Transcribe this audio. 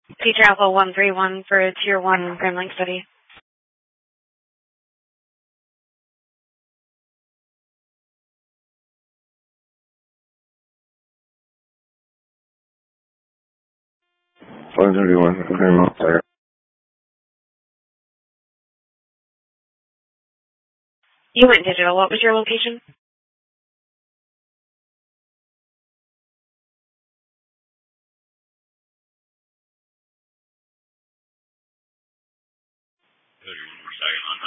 Teacher Alpha 131 for a Tier 1 Gremlin study. Okay, You went digital. What was your location?